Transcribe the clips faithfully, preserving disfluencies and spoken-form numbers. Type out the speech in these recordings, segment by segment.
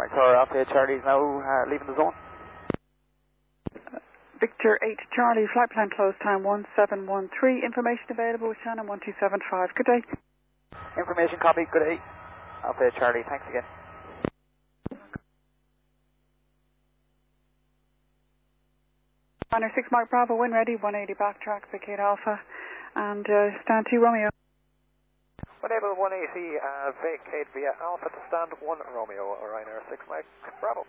Victor Alpha Charlie is now uh, leaving the zone. Victor eight Charlie, flight plan close time one seven one three. Information available with Shannon one two seven five. Good day. Information copy, good day. Alpha Charlie, thanks again. Runner six Mark Bravo, wind ready, one eighty backtrack, vacate Alpha, and uh, stand two Romeo. Enable one eighty, uh, vacate via Alpha to stand one Romeo, Ryanair six Mike Bravo.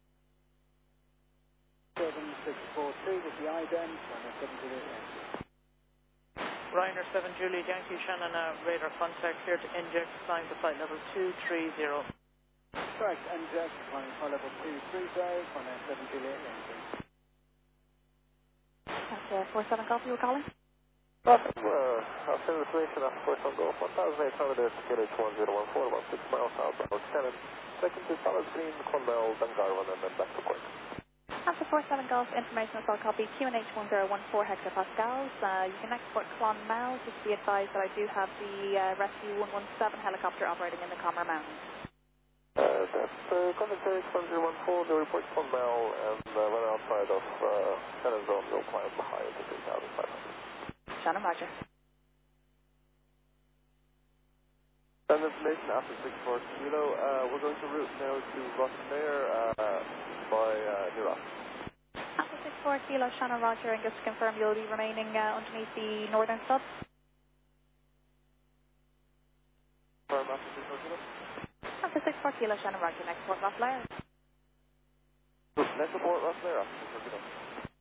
seven six four three with the I D E N, Ryanair seven Juliet Yankee. Ryanair seven Juliet Yankee, Shannon, uh, radar contact here to inject, flying to flight level two three zero. Correct, inject, flying to flight level two three zero, Ryanair seven Juliet Yankee. That's uh, four seven Golf you were calling? Awesome, uh, I'll send information after four seven Golf, one thousand eight hundred at K H one zero one four, about six miles southbound Shannon. Second to Solid Green, Clonmel, Dungarvan, and then back to Cork. After four seven Golf, information is all copy, Q N H one zero one four hectopascals. Uh, you can export Clonmel, just be advised that I do have the uh, Rescue one one seven helicopter operating in the Comber Mountains. Uh, that's uh, contact K H one zero one four, the report Clonmel, and uh, run outside of uh, Shannon Zone, you'll climb higher to three thousand five hundred. Shannon, roger. Send information after six four Kilo. Uh, we're going to route now to Rossmere uh, by uh, New Rock. After six four Kilo, Shannon, roger, and just to confirm you'll be remaining uh, underneath the northern sub. Confirm after six four Kilo. After six four Kilo, Shannon, roger, next port, Rossmere. Next report, Rossmere after six four Kilo.